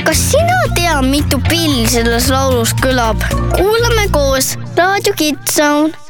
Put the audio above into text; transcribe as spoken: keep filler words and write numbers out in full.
kas sina tea, mitu pilli selles laulus kõlab? Kuulame koos Raadio Kids Zone.